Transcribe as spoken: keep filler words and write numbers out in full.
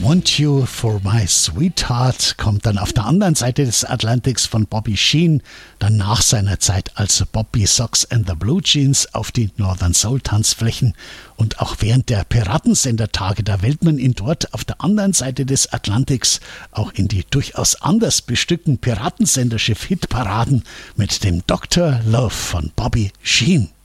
Want You for My Sweetheart kommt dann auf der anderen Seite des Atlantiks von Bobby Sheen, dann nach seiner Zeit als Bobby Sox and the Blue Jeans auf die Northern Soul Tanzflächen und auch während der Piratensender-Tage, da wählt man ihn dort auf der anderen Seite des Atlantiks auch in die durchaus anders bestückten Piratensenderschiff-Hitparaden mit dem Doktor Love von Bobby Sheen.